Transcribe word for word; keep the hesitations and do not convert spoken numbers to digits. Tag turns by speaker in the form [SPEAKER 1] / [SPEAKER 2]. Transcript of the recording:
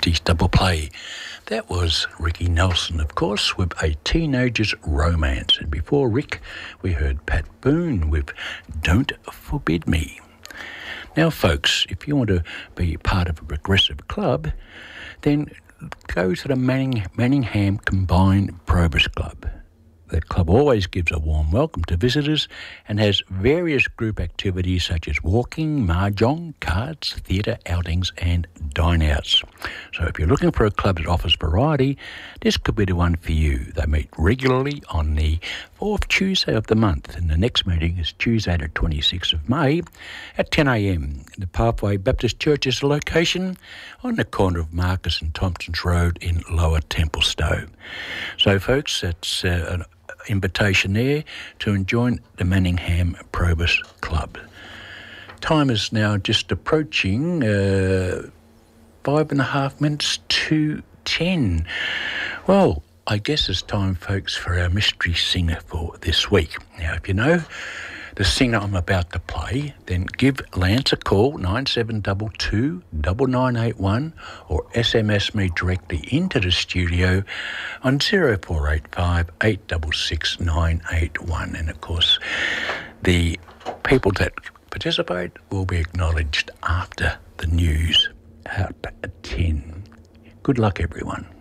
[SPEAKER 1] fifties double play. That was Ricky Nelson, of course, with A Teenager's Romance. And before Rick, we heard Pat Boone with Don't Forbid Me. Now, folks, if you want to be part of a progressive club, then go to the Manning, Manningham Combined Probus Club. The club always gives a warm welcome to visitors and has various group activities such as walking, mahjong, cards, theatre outings and dine-outs. So if you're looking for a club that offers variety, this could be the one for you. They meet regularly on the fourth Tuesday of the month, and the next meeting is Tuesday the twenty-sixth of May at ten a.m. The Pathway Baptist Church is the location on the corner of Marcus and Thompson's Road in Lower Templestowe. So folks, that's uh, an invitation there to join the Manningham Probus Club. Time is now just approaching uh, five and a half minutes to ten. Well, I guess it's time, folks, for our mystery singer for this week. Now, if you know the singer I'm about to play, then give Lance a call, nine seven two two, nine nine eight one, or S M S me directly into the studio on zero four eight five, eight six six, nine eight one. And, of course, the people that participate will be acknowledged after the news out at ten. Good luck, everyone.